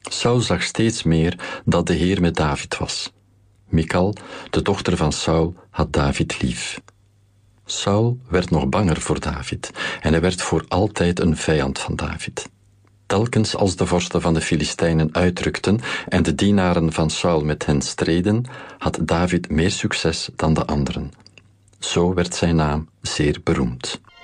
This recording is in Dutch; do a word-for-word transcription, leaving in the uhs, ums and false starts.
Saul zag steeds meer dat de Heer met David was. Michal, de dochter van Saul, had David lief. Saul werd nog banger voor David en hij werd voor altijd een vijand van David. Telkens als de vorsten van de Filistijnen uitrukten en de dienaren van Saul met hen streden, had David meer succes dan de anderen. Zo werd zijn naam zeer beroemd.